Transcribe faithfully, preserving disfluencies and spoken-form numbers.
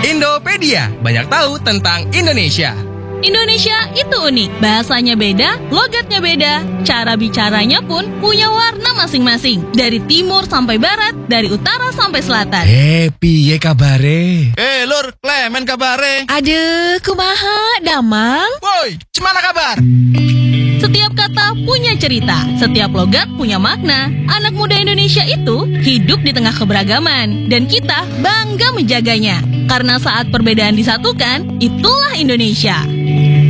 Indopedia, banyak tahu tentang Indonesia. Indonesia itu unik, bahasanya beda, logatnya beda, cara bicaranya pun punya warna masing-masing. Dari timur sampai barat, dari utara sampai selatan. Eh, piye kabare? Eh, Lur, Klemen kabare. Aduh, kumaha, Damang? Woi, cemana kabar? Setiap kata punya cerita, setiap logat punya makna. Anak muda Indonesia itu hidup di tengah keberagaman, dan kita bangga menjaganya. Karena saat perbedaan disatukan, itulah Indonesia.